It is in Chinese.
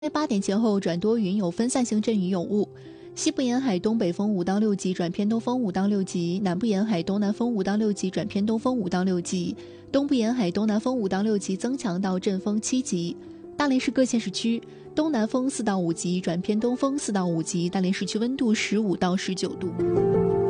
8点前后转多云，有分散性阵雨有雾。西部沿海东北风5到6级转偏东风5到6级，南部沿海东南风5到6级转偏东风5到6级，东部沿海东南风5到6级增强到阵风7级。大连市各县市区东南风4到5级转偏东风4到5级，大连市区温度15到19度。